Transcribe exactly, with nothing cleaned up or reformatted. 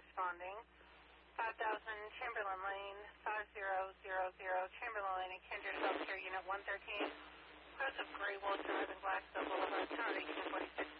responding. five thousand Chamberlain Lane, five zero zero zero Chamberlain Lane, and Kendrick Healthcare Unit one thirteen. Close of Gray Wolf Drive and Blacksville Boulevard, town eighteen forty-six.